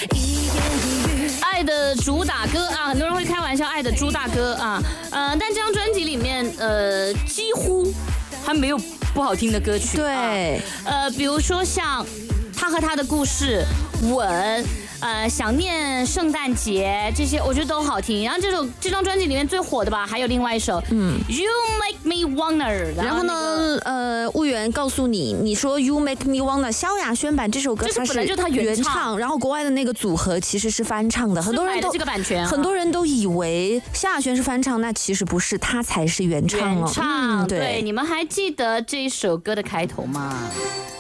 爱的主打歌啊，很多人会开玩笑爱的猪大哥啊，但这张专辑里面几乎还没有不好听的歌曲。 对， 比如说像他和他的故事、吻。想念圣诞节这些，我觉得都好听。然后这张专辑里面最火的吧，还有另外一首，You Make Me Wanna。 然后呢，务员告诉你，你说 You Make Me Wanna， 萧亚轩版这首歌它是原唱，然后国外的那个组合其实是翻唱的，很多人都这个版权， 很多人都以为萧亚轩是翻唱，那其实不是，他才是原唱哦。 原唱，对，你们还记得这一首歌的开头吗？